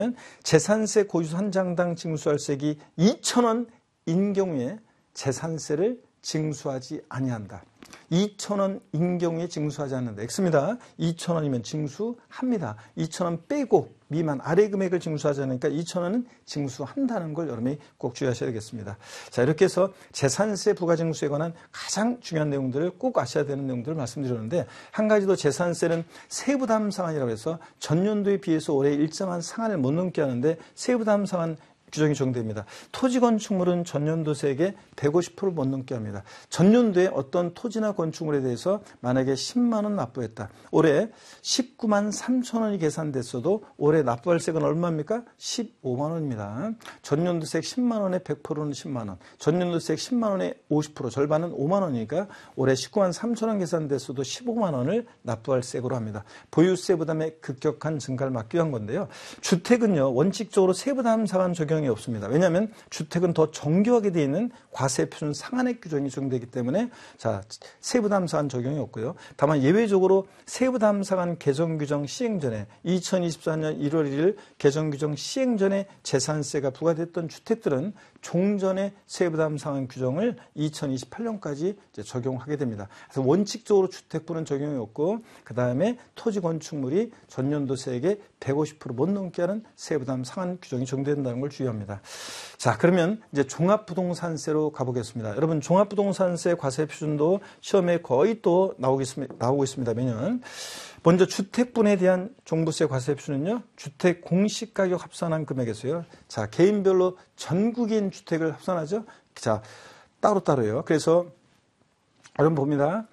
재산세 고유소 한 장당 징수할세액이 2,000원인 경우에 재산세를 징수하지 아니한다. 2,000원인 경우에 징수하지 않는다. X입니다. 2,000원이면 징수합니다. 2,000원 빼고 미만 아래 금액을 징수하지 않으니까 2,000원은 징수한다는 걸 여러분이 꼭 주의하셔야 되겠습니다. 자, 이렇게 해서 재산세 부가징수에 관한 가장 중요한 내용들을 꼭 아셔야 되는 내용들을 말씀드렸는데, 한 가지 더 재산세는 세부담 상한이라고 해서 전년도에 비해서 올해 일정한 상한을 못 넘게 하는데 세부담 상한 규정이 적용됩니다. 토지 건축물은 전년도 세액의 150%를 못 넘게 합니다. 전년도에 어떤 토지나 건축물에 대해서 만약에 10만 원 납부했다. 올해 19만 3천 원이 계산됐어도 올해 납부할 세액은 얼마입니까? 15만 원입니다. 전년도 세액 10만 원에 100%는 10만 원. 전년도 세액 10만 원에 50% 절반은 5만 원이니까 올해 19만 3천 원 계산됐어도 15만 원을 납부할 세액으로 합니다. 보유세 부담의 급격한 증가를 막기 위한 건데요. 주택은요, 원칙적으로 세부담 상한 적용이 없습니다. 왜냐하면 주택은 더 정교하게 되어 있는 과세 표준 상한액 규정이 적용되기 때문에 자, 세부담 상한 적용이 없고요. 다만 예외적으로 세부담 상한 개정 규정 시행 전에 2024년 1월 1일 개정 규정 시행 전에 재산세가 부과됐던 주택들은 종전의 세부담 상한 규정을 2028년까지 적용하게 됩니다. 그래서 원칙적으로 주택부는 적용이 없고, 그 다음에 토지 건축물이 전년도 세액의 150% 못 넘게 하는 세부담 상한 규정이 적용된다는 걸 주의합니다. 자, 그러면 이제 종합부동산세로 가보겠습니다. 여러분, 종합부동산세 과세 표준도 시험에 거의 또 나오고 있습니다. 매년. 먼저 주택분에 대한 종부세 과세 표준은요, 주택 공시가격 합산한 금액에서요. 자, 개인별로 전국인 주택을 합산하죠. 자, 따로따로요. 그래서 여러분 봅니다.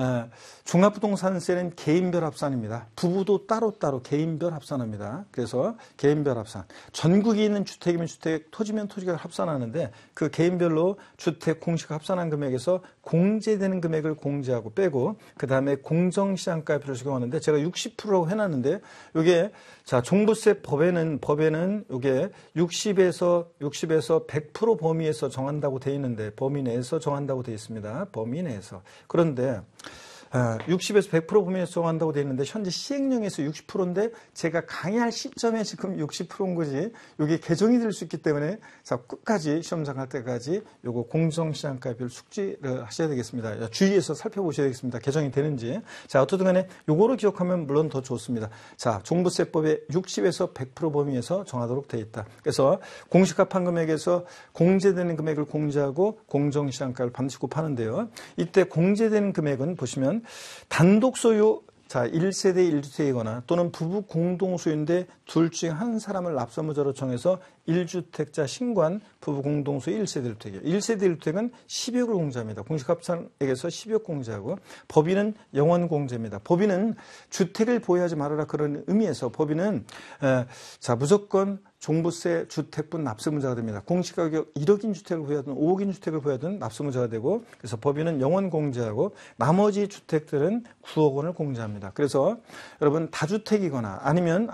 종합부동산세는 개인별 합산입니다. 부부도 따로따로 개인별 합산합니다. 그래서 개인별 합산. 전국에 있는 주택이면 주택, 토지면 토지가 합산하는데 그 개인별로 주택 공시가 합산한 금액에서 공제되는 금액을 공제하고 빼고 그 다음에 공정시장가액을 적용하는데 제가 60%라고 해놨는데 이게 자, 종부세 법에는 이게 60에서 100% 범위에서 정한다고 돼 있는데 범위 내에서 정한다고 돼 있습니다. 범위 내에서. 그런데 60에서 100% 범위에서 정한다고 되어 있는데 현재 시행령에서 60%인데 제가 강의할 시점에 지금 60%인 거지. 이게 개정이 될 수 있기 때문에 자, 끝까지 시험장 갈 때까지 요거 공정시장가별 숙지를 하셔야 되겠습니다. 주의해서 살펴보셔야 되겠습니다. 개정이 되는지. 자, 어쨌든 간에 요거를 기억하면 물론 더 좋습니다. 자, 종부세법에 60에서 100% 범위에서 정하도록 되어 있다. 그래서 공시가판 금액에서 공제되는 금액을 공제하고 공정시장가를 반드시 곱하는데요. 이때 공제되는 금액은 보시면 단독 소유, 자, 1세대 1주택이거나 또는 부부 공동 소유인데 둘 중 한 사람을 납세무자로 정해서 1주택자 신고한 부부 공동 소유 1세대 1주택이에요. 1세대 1주택은 10억을 공제합니다. 공시가판액에서 10억 공제하고 법인은 영원 공제입니다. 법인은 주택을 보유하지 말아라 그런 의미에서 법인은 자, 무조건 종부세 주택분 납세무자가 됩니다. 공시가격 1억인 주택을 보유하든 5억인 주택을 보유하든 납세무자가 되고, 그래서 법인은 영원 공제하고 나머지 주택들은 9억 원을 공제합니다. 그래서 여러분 다주택이거나 아니면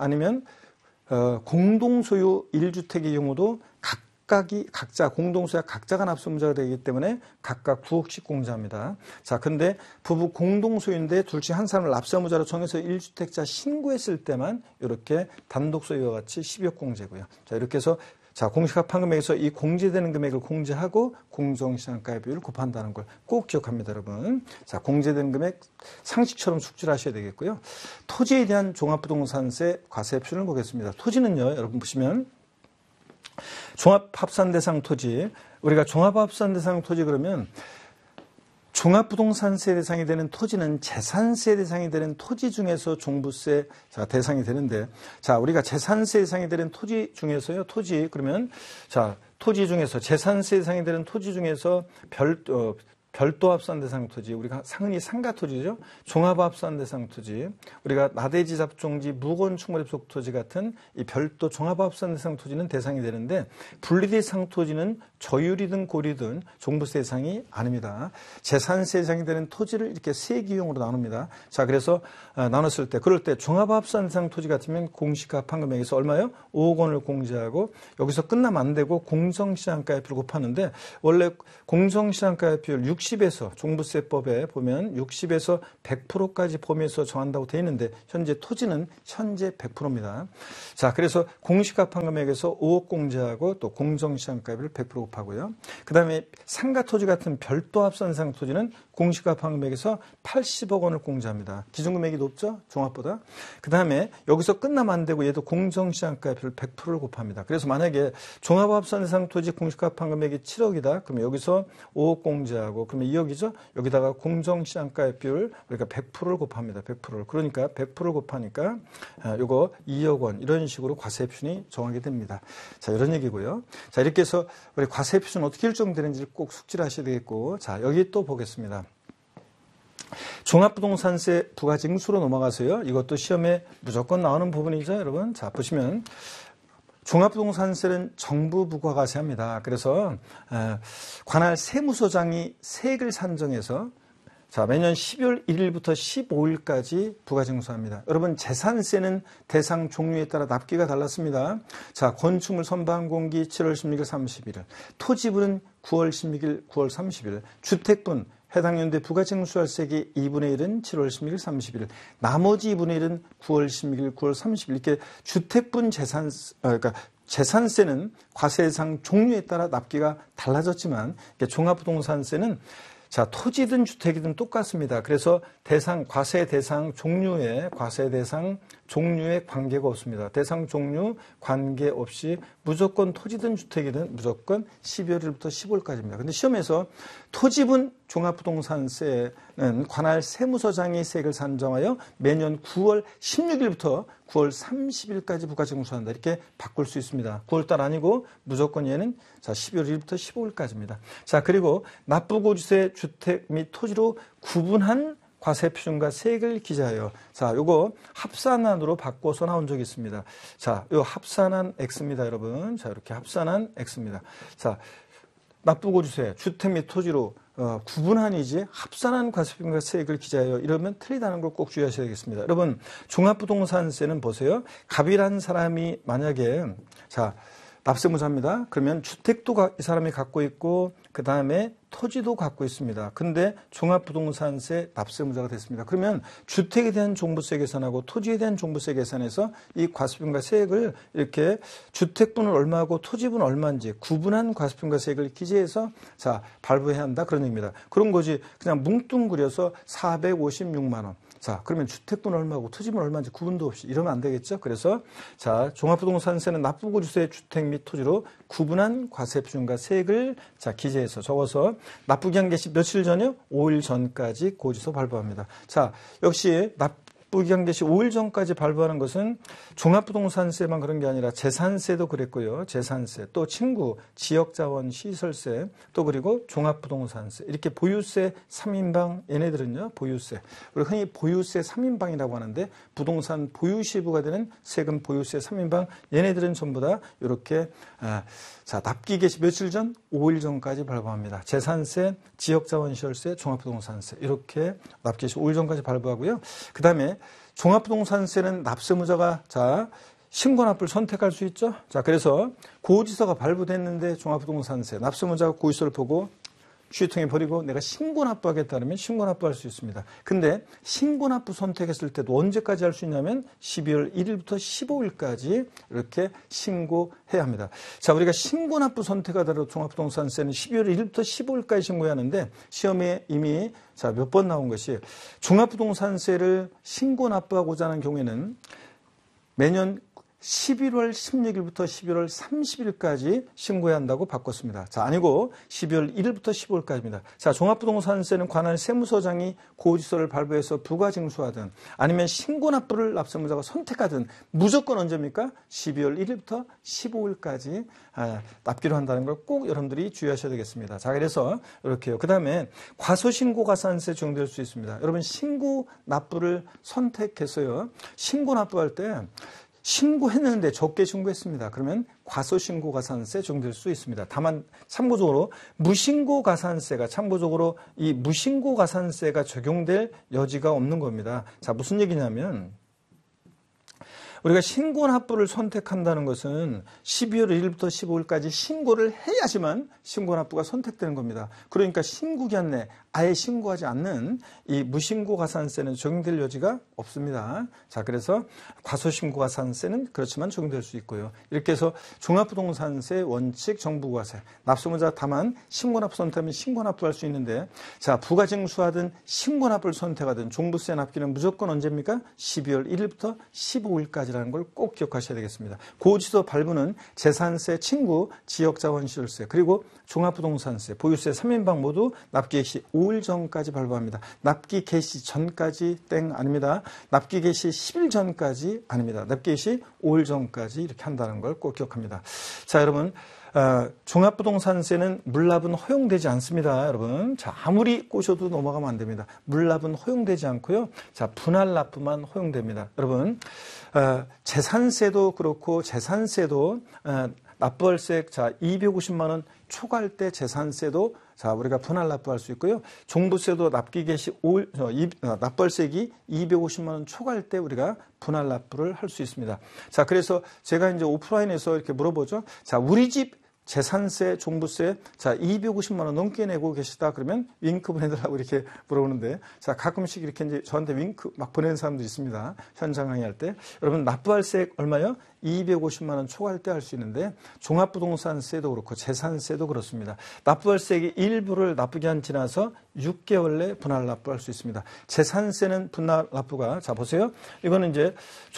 공동소유 1주택의 경우도 각자 공동소유가 각자가 납세무자가 되기 때문에 각각 9억씩 공제합니다. 자, 근데 부부 공동소유인데 둘 중 한 사람을 납세무자로 정해서 1주택자 신고했을 때만 이렇게 단독 소유와 같이 10억 공제고요. 자, 이렇게 해서 자, 공시가판 금액에서 이 공제되는 금액을 공제하고 공정시장가의 비율을 곱한다는 걸 꼭 기억합니다, 여러분. 자, 공제된 금액 상식처럼 숙지를 하셔야 되겠고요. 토지에 대한 종합부동산세 과세 표준을 보겠습니다. 토지는요, 여러분 보시면 종합합산대상 토지, 우리가 종합합산대상 토지 그러면 종합부동산세 대상이 되는 토지는 재산세 대상이 되는 토지 중에서 종부세 자, 대상이 되는데, 자, 우리가 재산세 대상이 되는 토지 중에서요, 토지 그러면 자, 토지 중에서 재산세 대상이 되는 토지 중에서 별도 합산 대상 토지, 우리가 흔히 상가 토지죠. 종합 합산 대상 토지, 우리가 나대지 잡종지 무건축물 입속 토지 같은 이 별도 종합 합산 대상 토지는 대상이 되는데 분리대상 토지는 저율이든 고리든 종부세 대상이 아닙니다. 재산세 대상이 되는 토지를 이렇게 세 기형으로 나눕니다. 자, 그래서 나눴을 때 그럴 때 종합 합산 대상 토지 같으면 공시가판 금액에서 얼마요? 5억 원을 공제하고 여기서 끝나면 안 되고 공정시장가액 비율 곱하는데 원래 공정시장가액 비율 60에서 종부세법에 보면 60에서 100%까지 범위에서 정한다고 되어 있는데 현재 토지는 현재 100%입니다. 자, 그래서 공시가판금액에서 5억 공제하고 또 공정시장가액을 100% 곱하고요. 그 다음에 상가토지 같은 별도 합산상 토지는 공시가판금액에서 80억 원을 공제합니다. 기준금액이 높죠? 종합보다. 그 다음에 여기서 끝나면 안 되고 얘도 공정시장가액을 100%를 곱합니다. 그래서 만약에 종합합산상 토지 공시가판금액이 7억이다. 그러면 여기서 5억 공제하고 그러면 2억이죠? 여기다가 공정시장가액 비율 그러니까 100%를 곱합니다. 100%를. 그러니까 100%를 곱하니까 요거 2억 원 이런 식으로 과세 표준이 정하게 됩니다. 자, 이런 얘기고요. 자, 이렇게 해서 우리 과세 표준 어떻게 일정되는지를 꼭 숙지를 하셔야 되겠고, 자, 여기 또 보겠습니다. 종합부동산세 부가징수로 넘어가세요. 이것도 시험에 무조건 나오는 부분이죠, 여러분. 자, 보시면 종합부동산세는 정부 부가가세합니다. 그래서 관할 세무서장이 세액을 산정해서 자, 매년 12월 1일부터 15일까지 부가징수합니다. 여러분, 재산세는 대상 종류에 따라 납기가 달랐습니다. 자, 건축물 선반공기 7월 16일, 31일, 토지분은 9월 16일, 9월 30일, 주택분 해당 연도에 부가징수할세액의 2분의 1은 7월 16일, 30일, 나머지 2분의 1은 9월 16일, 9월 30일 이렇게 주택분 그러니까 재산세는 과세상 종류에 따라 납기가 달라졌지만 종합부동산세는 자, 토지든 주택이든 똑같습니다. 그래서 과세 대상 종류에 관계가 없습니다. 대상 종류 관계없이 무조건 토지든 주택이든 무조건 12월 1일부터 15일까지입니다. 근데 시험에서 토지분 종합부동산세는 관할 세무서장이 세액을 산정하여 매년 9월 16일부터 9월 30일까지 부가징수한다. 이렇게 바꿀 수 있습니다. 9월달 아니고 무조건 얘는 자 12월 1일부터 15일까지입니다. 자, 그리고 납부고지세 주택 및 토지로 구분한 과세표준과 세액을 기재하여 자, 요거 합산안으로 바꿔서 나온 적이 있습니다. 자, 요 합산한 X입니다, 여러분. 자, 이렇게 합산한 X입니다. 자, 납부고지세 주택 및 토지로 구분한이지 합산한 과세표준과 세액을 기재하여 이러면 틀리다는 걸 꼭 주의하셔야 되겠습니다. 여러분, 종합부동산세는 보세요. 갑이라는 사람이 만약에 자, 납세무자입니다. 그러면 주택도 이 사람이 갖고 있고 그 다음에 토지도 갖고 있습니다. 근데 종합부동산세 납세무자가 됐습니다. 그러면 주택에 대한 종부세 계산하고 토지에 대한 종부세 계산해서 이 과세표준과 세액을 이렇게 주택분은 얼마고 토지분은 얼마인지 구분한 과세표준과 세액을 기재해서 자, 발부해야 한다 그런 얘기입니다. 그런 거지 그냥 뭉뚱그려서 456만 원. 자, 그러면 주택분 얼마고 토지분 얼마인지 구분도 없이 이러면 안 되겠죠. 그래서 자, 종합부동산세는 납부고지세 주택 및 토지로 구분한 과세표준과 세액을 자, 기재해서 적어서 납부기한 개시 며칠 전이요? 5일 전까지 고지서 발부합니다. 자, 역시 납부기한 개시 5일 전까지 발부하는 것은 종합부동산세만 그런 게 아니라 재산세도 그랬고요. 재산세, 또 친구, 지역자원, 시설세, 또 그리고 종합부동산세 이렇게 보유세 3인방 얘네들은요. 보유세. 우리 흔히 보유세 3인방이라고 하는데 부동산 보유시부가 되는 세금 보유세 3인방 얘네들은 전부 다 이렇게 자, 납기 개시 며칠 전? 5일 전까지 발부합니다. 재산세, 지역자원시설세, 종합부동산세 이렇게 납기 개시 5일 전까지 발부하고요. 그 다음에 종합부동산세는 납세무자가 자, 신고납부를 선택할 수 있죠. 자, 그래서 고지서가 발부됐는데 종합부동산세 납세무자가 고지서를 보고 주유통에 버리고 내가 신고납부하겠다 그러면 신고납부할 수 있습니다. 근데 신고납부 선택했을 때도 언제까지 할 수 있냐면 12월 1일부터 15일까지 이렇게 신고해야 합니다. 자, 우리가 신고납부 선택하더라도 종합부동산세는 12월 1일부터 15일까지 신고해야 하는데 시험에 이미 자, 몇 번 나온 것이 종합부동산세를 신고납부하고자 하는 경우에는 매년 11월 16일부터 11월 30일까지 신고해야 한다고 바꿨습니다. 자, 아니고 12월 1일부터 15일까지입니다. 자, 종합부동산세는 관할 세무서장이 고지서를 발부해서 부가징수하든 아니면 신고납부를 납세무자가 선택하든 무조건 언제입니까? 12월 1일부터 15일까지 납기로 한다는 걸 꼭 여러분들이 주의하셔야 되겠습니다. 자, 그래서 이렇게요. 그 다음에 과소신고가산세 적용될 수 있습니다. 여러분, 신고납부를 선택해서요. 신고납부할 때 신고했는데 적게 신고했습니다. 그러면 과소신고가산세 적용될 수 있습니다. 다만 참고적으로 무신고가산세가 참고적으로 이 무신고가산세가 적용될 여지가 없는 겁니다. 자, 무슨 얘기냐면 우리가 신고납부를 선택한다는 것은 12월 1일부터 15일까지 신고를 해야지만 신고납부가 선택되는 겁니다. 그러니까 신고기한 내 아예 신고하지 않는 이 무신고 가산세는 적용될 여지가 없습니다. 자, 그래서 과소신고 가산세는 그렇지만 적용될 수 있고요. 이렇게 해서 종합부동산세 원칙 정부부가세 납세문자 다만 신고납부 선택하면 신고납부할 수 있는데, 자, 부가징수하든 신고납부를 선택하든 종부세 납기는 무조건 언제입니까? 12월 1일부터 15일까지라는 걸 꼭 기억하셔야 되겠습니다. 고지서 발부는 재산세, 친구, 지역자원시설세, 그리고 종합부동산세, 보유세 3인방 모두 납기 개시 5일 전까지 발부합니다. 납기 개시 전까지 땡 아닙니다. 납기 개시 10일 전까지 아닙니다. 납기 개시 5일 전까지 이렇게 한다는 걸 꼭 기억합니다. 자, 여러분, 종합부동산세는 물납은 허용되지 않습니다. 여러분, 자, 아무리 꼬셔도 넘어가면 안 됩니다. 물납은 허용되지 않고요. 자, 분할납부만 허용됩니다. 여러분, 재산세도 그렇고 재산세도 납부할세, 자, 250만 원 초과할 때 재산세도 자, 우리가 분할 납부할 수 있고요. 종부세도 납기 개시 5일, 납부할세기 250만 원 초과할 때 우리가 분할 납부를 할 수 있습니다. 자, 그래서 제가 이제 오프라인에서 이렇게 물어보죠. 자, 우리 집 재산세, 종부세, 자, 250만 원 넘게 내고 계시다 그러면 윙크 보내달라고 이렇게 물어보는데, 자, 가끔씩 이렇게 이제 저한테 윙크 막 보내는 사람도 있습니다. 현장 강의할 때. 여러분, 납부할세 얼마요? 250만 원 초과할 때 할 수 있는데, 종합부동산세도 그렇고 재산세도 그렇습니다. 납부할세기 일부를 납부기한 지나서 6개월 내 분할 납부할 수 있습니다. 재산세는 분할 납부가, 자, 보세요. 이거는 이제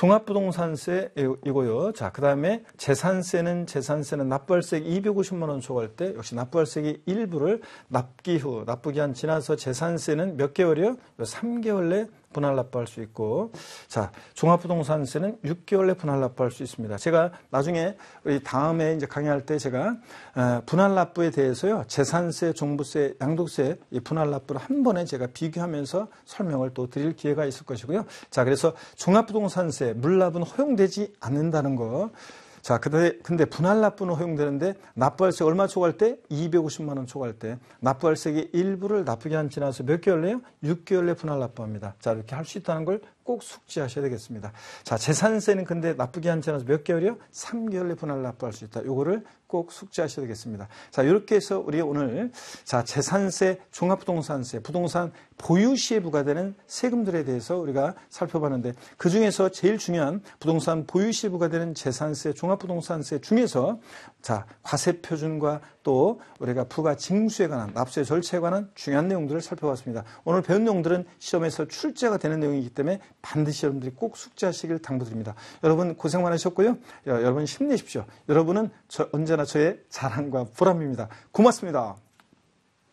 종합부동산세이고요. 자, 그 다음에 재산세는 납부할세기 250만 원 초과할 때 역시 납부할세기 일부를 납기 후, 납부기한 지나서 재산세는 몇 개월이요? 3개월 내 분할 납부할 수 있고, 자, 종합부동산세는 6개월 내 분할 납부할 수 있습니다. 제가 나중에 우리 다음에 이제 강의할 때 제가 분할 납부에 대해서요, 재산세, 종부세, 양도세 이 분할 납부를 한 번에 제가 비교하면서 설명을 또 드릴 기회가 있을 것이고요. 자, 그래서 종합부동산세 물납은 허용되지 않는다는 거. 자, 근데 분할 납부는 허용되는데 납부할세 얼마 초과할 때? 250만 원 초과할 때 납부할세기 일부를 납부기한 지나서 몇 개월 내요? 6개월 내 분할 납부합니다. 자, 이렇게 할 수 있다는 걸 꼭 숙지하셔야 되겠습니다. 자, 재산세는 근데 납부기한 지나서 몇 개월이요? 3개월 내 분할 납부할 수 있다. 요거를 꼭 숙지하셔야 되겠습니다. 자, 이렇게 해서 우리 오늘 자, 재산세, 종합부동산세, 부동산 보유 시에 부과되는 세금들에 대해서 우리가 살펴봤는데, 그 중에서 제일 중요한 부동산 보유 시에 부과되는 재산세, 종합부동산세 중에서 자, 과세표준과 또 우리가 부가 징수에 관한 납세 절차에 관한 중요한 내용들을 살펴봤습니다. 오늘 배운 내용들은 시험에서 출제가 되는 내용이기 때문에 반드시 여러분들이 꼭 숙지하시길 당부드립니다. 여러분 고생 많으셨고요. 여러분 힘내십시오. 여러분은 언제나 저의 자랑과 보람입니다. 고맙습니다.